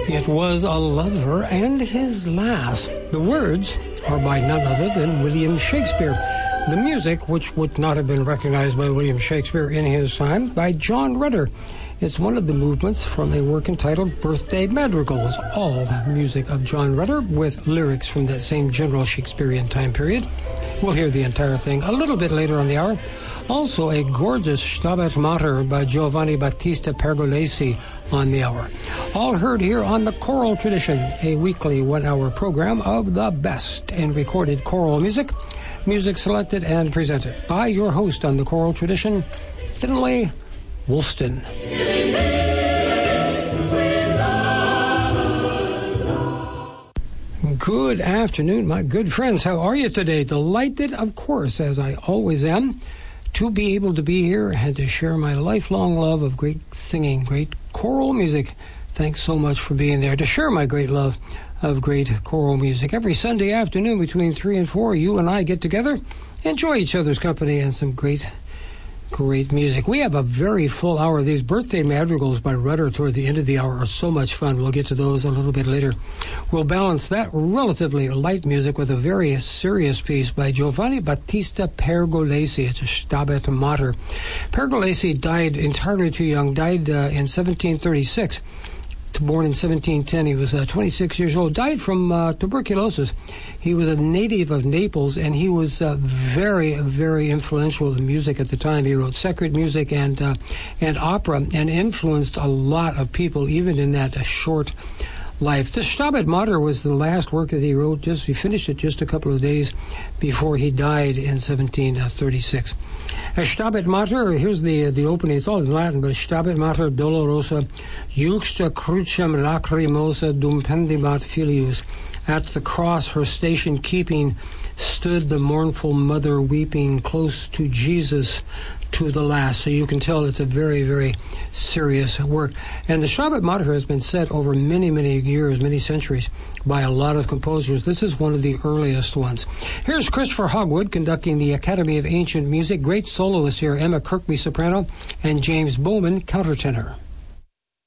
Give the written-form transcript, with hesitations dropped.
It was a lover and his lass. The words are by none other than William Shakespeare. The music, which would not have been recognized by William Shakespeare in his time, by John Rutter. It's one of the movements from a work entitled Birthday Madrigals, all music of John Rutter with lyrics from that same general Shakespearean time period. We'll hear the entire thing a little bit later on the hour. Also, a gorgeous Stabat Mater by Giovanni Battista Pergolesi on the hour. All heard here on the Choral Tradition, a weekly one-hour program of the best in recorded choral music. Music selected and presented by your host on the Choral Tradition, Finlay Woolston. Good afternoon, my good friends. How are you today? Delighted, of course, as I always am, to be able to be here and to share my lifelong love of great singing, great choral music. Thanks so much for being there to share my great love of great choral music. Every Sunday afternoon between 3 and 4, you and I get together, enjoy each other's company, and some great music. We have a very full hour. These Birthday Madrigals by Rutter toward the end of the hour are so much fun. We'll get to those a little bit later. We'll balance that relatively light music with a very serious piece by Giovanni Battista Pergolesi. It's a Stabat Mater. Pergolesi died entirely too young, died in 1736. Born in 1710, he was 26 years old, died from tuberculosis. He was a native of Naples, and he was very, very influential in music at the time. He wrote sacred music and opera, and influenced a lot of people, even in that short life. The Stabat Mater was the last work that he wrote. He finished it just a couple of days before he died in 1736. Stabat Mater, here's the opening. It's all in Latin, but Stabat Mater dolorosa, juxta crucem lacrimosa dum pendibat filius. At the cross, her station keeping, stood the mournful mother weeping, close to Jesus to the last. So you can tell it's a very, very serious work. And the Stabat Mater has been set over many, many years, many centuries, by a lot of composers. This is one of the earliest ones. Here's Christopher Hogwood conducting the Academy of Ancient Music. Great soloists here, Emma Kirkby, soprano, and James Bowman, countertenor.